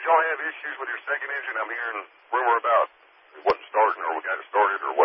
y'all have issues with your second engine? I'm hearing rumor about it wasn't starting, or we got it started, or